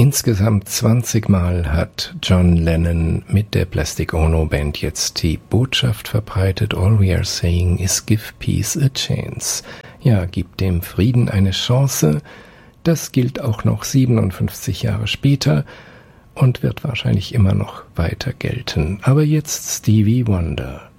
Insgesamt 20 Mal hat John Lennon mit der Plastic Ono Band jetzt die Botschaft verbreitet: All we are saying is give peace a chance. Ja, gib dem Frieden eine Chance. Das gilt auch noch 57 Jahre später und wird wahrscheinlich immer noch weiter gelten. Aber jetzt Stevie Wonder.